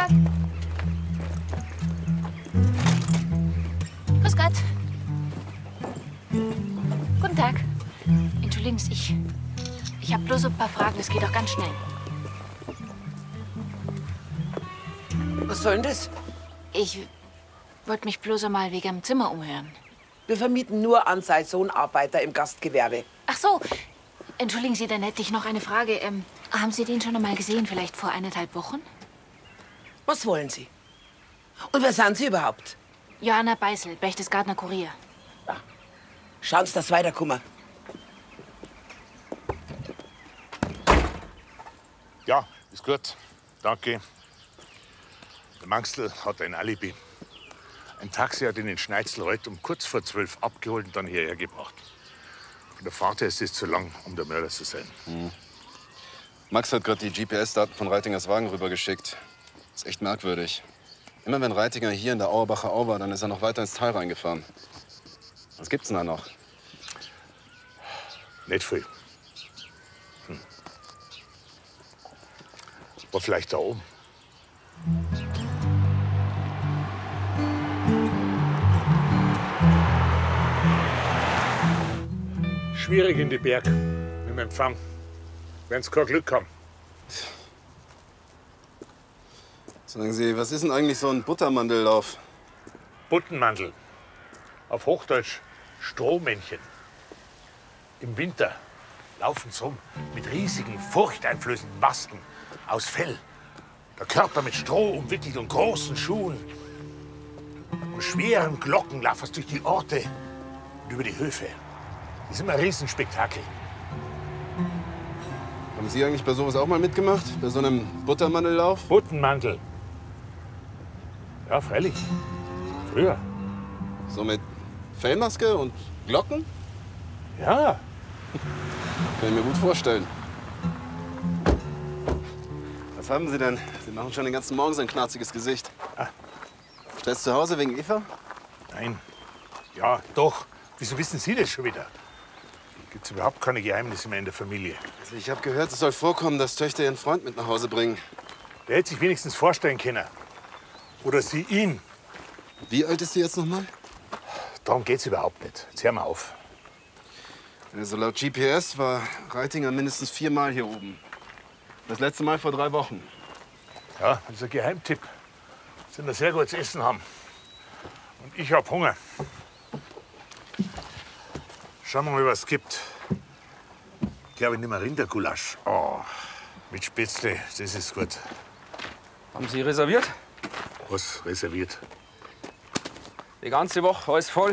Gott. Grüß Gott. Guten Tag. Entschuldigen Sie, ich habe bloß ein paar Fragen. Es geht auch ganz schnell. Was soll denn das? Ich wollte mich bloß einmal wegen dem Zimmer umhören. Wir vermieten nur an Saisonarbeiter im Gastgewerbe. Ach so. Entschuldigen Sie, dann hätte ich noch eine Frage. Haben Sie den schon einmal gesehen, vielleicht vor 1,5 Wochen? Was wollen Sie? Und wer sind Sie überhaupt? Johanna Beißel, Berchtesgadener Kurier. Schauen Sie, dass Sie weiterkommen. Ja, ist gut. Danke. Der Manxl hat ein Alibi. Ein Taxi hat ihn in Schneizelreuth um kurz vor 12 abgeholt und dann hierher gebracht. Von der Fahrt her ist es zu lang, um der Mörder zu sein. Max hat gerade die GPS-Daten von Reitingers Wagen rübergeschickt. Ist echt merkwürdig. Immer wenn Reitinger hier in der Auerbacher Au war, dann ist er noch weiter ins Tal reingefahren. Was gibt's denn da noch? Nicht viel. War vielleicht da oben. Schwierig in die Berg mit dem Empfang, wenn Sie kein Glück haben. Sagen Sie, was ist denn eigentlich so ein Buttermandellauf? Buttenmandel. Auf Hochdeutsch Strohmännchen. Im Winter laufen sie rum mit riesigen, furchteinflößenden Masken aus Fell. Der Körper mit Stroh umwickelt und großen Schuhen. Und schweren Glocken laufen durch die Orte und über die Höfe. Das ist immer ein Riesenspektakel. Haben Sie eigentlich bei sowas auch mal mitgemacht? Bei so einem Buttermandellauf? Buttenmandel. Ja, freilich. Früher. So mit Fellmaske und Glocken? Ja. Kann ich mir gut vorstellen. Was haben Sie denn? Sie machen schon den ganzen Morgen so ein knarziges Gesicht. Stress zu Hause wegen Eva? Nein. Ja, doch. Wieso wissen Sie das schon wieder? Gibt's überhaupt keine Geheimnisse mehr in der Familie. Also ich habe gehört, es soll vorkommen, dass Töchter ihren Freund mit nach Hause bringen. Der hätte sich wenigstens vorstellen können. Oder sie ihn. Wie alt ist sie jetzt noch mal? Darum geht's überhaupt nicht. Jetzt hör mal auf. Also laut GPS war Reitinger mindestens 4 Mal hier oben. Das letzte Mal vor 3 Wochen. Ja, das ist ein Geheimtipp. Sie ein sehr gutes Essen haben. Und ich hab Hunger. Schauen wir mal, was es gibt. Ich glaube, ich nehme Rindergulasch. Oh, mit Spätzle, das ist gut. Haben Sie reserviert? Was reserviert? Die ganze Woche, alles voll.